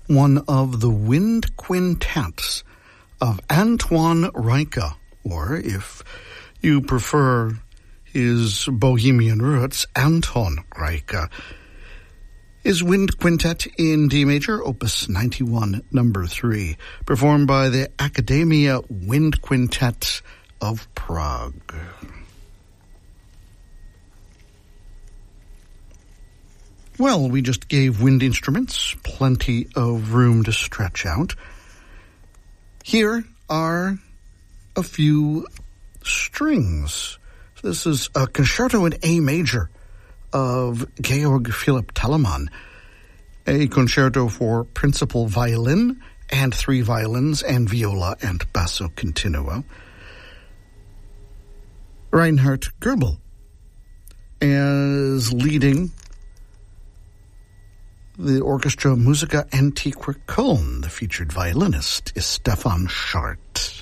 one of the wind quintets of Antoine Reicha, or if you prefer his bohemian roots, Anton Reicha. His wind quintet in D major, opus 91, number 3, performed by the Academia Wind Quintet of Prague. Well, we just gave wind instruments plenty of room to stretch out. Here are a few strings. This is a concerto in A major of Georg Philipp Telemann, a concerto for principal violin and 3 violins and viola and basso continuo. Reinhard Goebel is leading the Orchestra Musica Antiqua Köln. The featured violinist is Stefan Schart.